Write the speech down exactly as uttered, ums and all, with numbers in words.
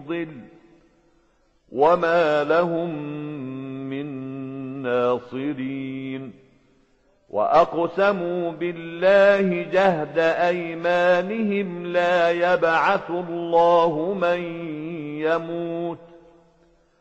مضل وما لهم من ناصرين وأقسموا بالله جهد أيمانهم لا يبعث الله من يموت